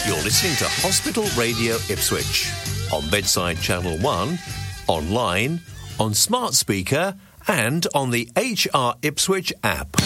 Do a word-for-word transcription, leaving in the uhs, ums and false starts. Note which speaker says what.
Speaker 1: You're listening to Hospital Radio Ipswich on Bedside Channel one, online, on smart speaker and on the H R Ipswich app.